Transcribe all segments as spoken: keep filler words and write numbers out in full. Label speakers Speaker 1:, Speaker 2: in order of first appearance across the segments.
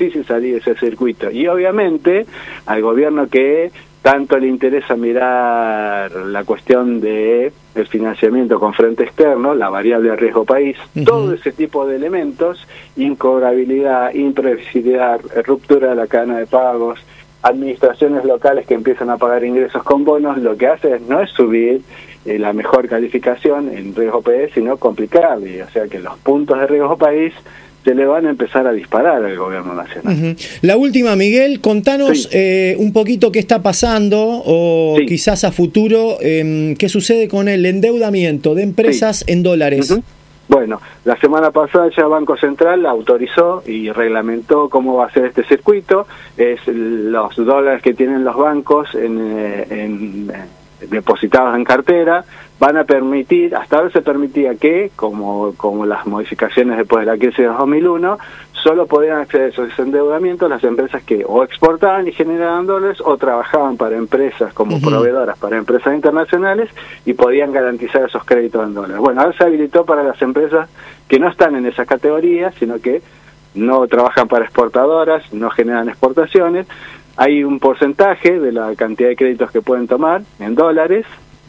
Speaker 1: difícil salir de ese circuito. Y obviamente al gobierno que tanto le interesa mirar la cuestión de el financiamiento con frente externo, la variable de riesgo país, uh-huh. todo ese tipo de elementos, incobrabilidad, imprevisibilidad, ruptura de la cadena de pagos, administraciones locales que empiezan a pagar ingresos con bonos, lo que hace es, no es subir eh, la mejor calificación en riesgo país, sino complicarle, o sea que los puntos de riesgo país se le van a empezar a disparar al gobierno nacional. Uh-huh.
Speaker 2: La última, Miguel, contanos sí. eh, un poquito qué está pasando o sí. quizás a futuro, eh, qué sucede con el endeudamiento de empresas sí. en dólares.
Speaker 1: Uh-huh. Bueno, la semana pasada ya Banco Central autorizó y reglamentó cómo va a ser este circuito. Es los dólares que tienen los bancos en, en, en depositados en cartera van a permitir, hasta ahora se permitía que, como, como las modificaciones después de la crisis de dos mil uno, solo podían acceder a esos endeudamientos las empresas que o exportaban y generaban dólares o trabajaban para empresas como uh-huh. proveedoras para empresas internacionales y podían garantizar esos créditos en dólares. Bueno, ahora se habilitó para las empresas que no están en esas categorías, sino que no trabajan para exportadoras, no generan exportaciones. Hay un porcentaje de la cantidad de créditos que pueden tomar en dólares,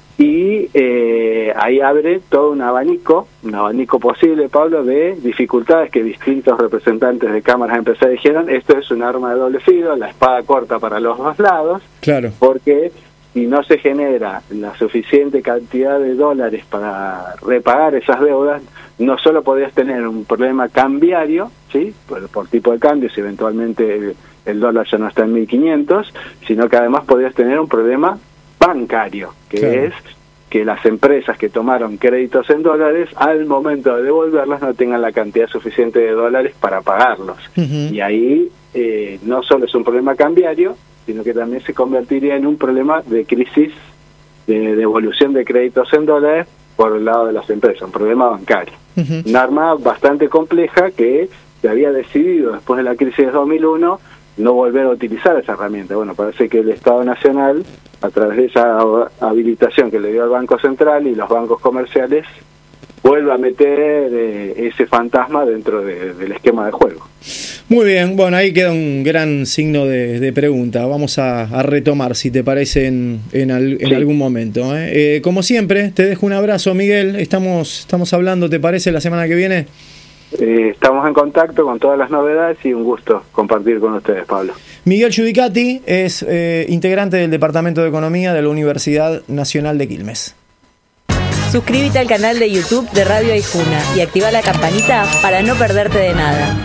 Speaker 1: y eh, ahí abre todo un abanico, un abanico posible, Pablo, de dificultades que distintos representantes de cámaras empresariales dijeron, esto es un arma de doble filo, la espada corta para los dos lados,
Speaker 2: claro.
Speaker 1: porque si no se genera la suficiente cantidad de dólares para repagar esas deudas, no solo podrías tener un problema cambiario, ¿sí? por, por tipo de cambio, si eventualmente el, el dólar ya no está en mil quinientos, sino que además podrías tener un problema bancario, que claro. es que las empresas que tomaron créditos en dólares, al momento de devolverlos no tengan la cantidad suficiente de dólares para pagarlos. Uh-huh. Y ahí eh, no solo es un problema cambiario, sino que también se convertiría en un problema de crisis de devolución de créditos en dólares por el lado de las empresas, un problema bancario. Uh-huh. Un arma bastante compleja que se había decidido después de la crisis de dos mil uno no volver a utilizar esa herramienta. Bueno, parece que el Estado Nacional, a través de esa habilitación que le dio al Banco Central y los bancos comerciales, vuelve a meter eh, ese fantasma dentro de, del esquema de juego.
Speaker 2: Muy bien, bueno, ahí queda un gran signo de, de pregunta. Vamos a, a retomar, si te parece, en, en, al, en sí. algún momento. ¿eh? Eh, como siempre, te dejo un abrazo, Miguel. Estamos, estamos hablando, ¿te parece, la semana que viene?
Speaker 1: Eh, estamos en contacto con todas las novedades y un gusto compartir con ustedes, Pablo.
Speaker 2: Miguel Giudicati es eh, integrante del Departamento de Economía de la Universidad Nacional de Quilmes.
Speaker 3: Suscríbete al canal de YouTube de Radio Aijuna y activa la campanita para no perderte de nada.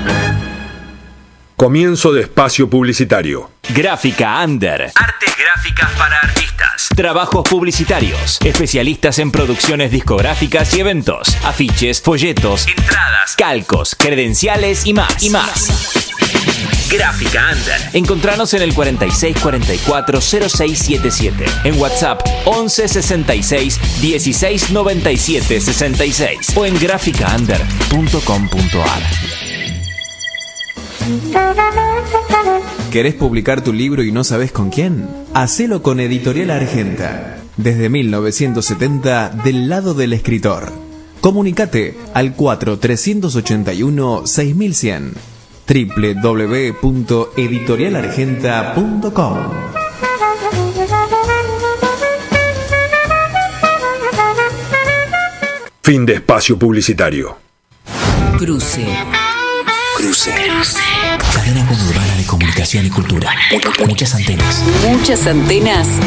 Speaker 4: Comienzo de espacio publicitario.
Speaker 5: Gráfica Under. Artes gráficas para artistas. Trabajos publicitarios. Especialistas en producciones discográficas y eventos. Afiches, folletos, entradas, calcos, credenciales y más. Y más. Gráfica Under. Encontranos en el cuarenta y seis cuarenta y cuatro cero seis setenta y siete. En WhatsApp once sesenta y seis dieciséis noventa y siete sesenta y seis. O en gráfica under punto com punto a r.
Speaker 6: ¿Querés publicar tu libro y no sabés con quién? Hacelo con Editorial Argenta. Desde mil novecientos setenta, del lado del escritor. Comunicate al cuatro tres ocho uno seis mil cien. doble u doble u doble u punto editorial argenta punto com.
Speaker 4: Fin de espacio publicitario.
Speaker 7: Cruce.
Speaker 8: Cruce.
Speaker 7: Cruce. Cadena conurbana de comunicación y cultura. Muchas antenas.
Speaker 8: Muchas antenas